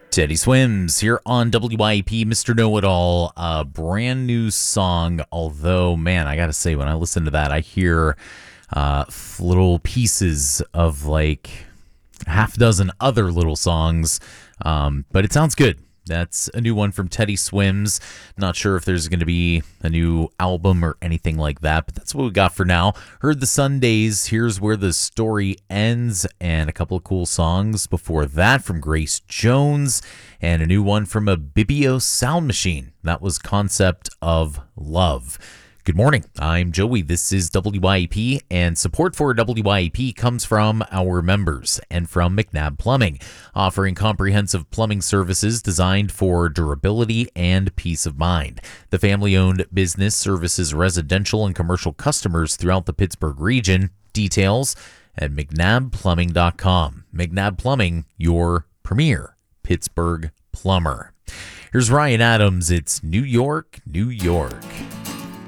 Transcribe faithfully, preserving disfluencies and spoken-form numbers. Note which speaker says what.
Speaker 1: Teddy Swims here on W I E P, Mister Know-It-All, a brand new song. Although, man, I gotta say, when I listen to that, I hear uh, little pieces of like half a dozen other little songs, um, but it sounds good. That's a new one from Teddy Swims. Not sure if there's going to be a new album or anything like that, but that's what we got for now. Heard the Sundays, Here's Where the Story Ends, and a couple of cool songs before that from Grace Jones, and a new one from a Bibio Sound Machine. That was Concept of Love. Good morning, I'm Joey. This is W I E P, and support for W I E P comes from our members and from McNabb Plumbing, offering comprehensive plumbing services designed for durability and peace of mind. The family-owned business services residential and commercial customers throughout the Pittsburgh region. Details at mcnabb plumbing dot com. McNabb Plumbing, your premier Pittsburgh plumber. Here's Ryan Adams. It's New York, New York.